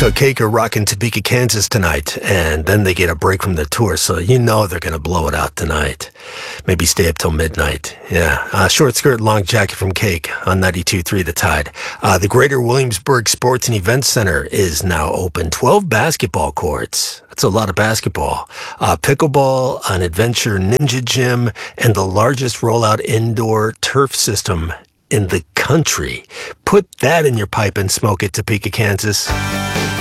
So Cake are rocking Topeka, Kansas tonight, and then they get a break from the tour, so you know they're going to blow it out tonight. Maybe stay up till midnight. Yeah. Short skirt, long jacket from Cake on 92.3 The Tide. The Greater Williamsburg Sports and Events Center is now open. 12 basketball courts. That's a lot of basketball. Pickleball, an adventure ninja gym, and the largest rollout indoor turf system in the country. Put that in your pipe and smoke it, Topeka, Kansas.